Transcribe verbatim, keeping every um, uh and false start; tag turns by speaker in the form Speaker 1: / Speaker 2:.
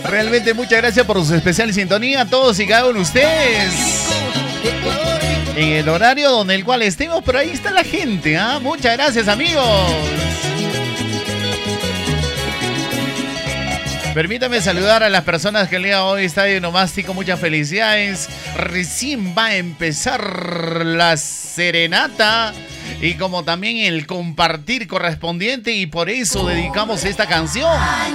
Speaker 1: Realmente muchas gracias por su especial sintonía a todos y cada uno de ustedes. En el horario donde el cual estemos, pero ahí está la gente, ¿ah? ¿eh? Muchas gracias, amigos. Permítame saludar a las personas que el día de hoy está en Onomástico. Muchas felicidades. Recién va a empezar la serenata y como también el compartir correspondiente, y por eso dedicamos esta canción.